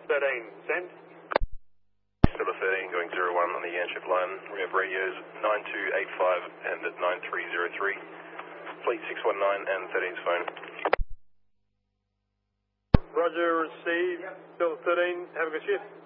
13, send. Still a 13 going 01 on the Yanship line. We have radios 9285 and at 9303. Fleet 619 and 13's phone. Roger, receive. Still 13, have a good shift.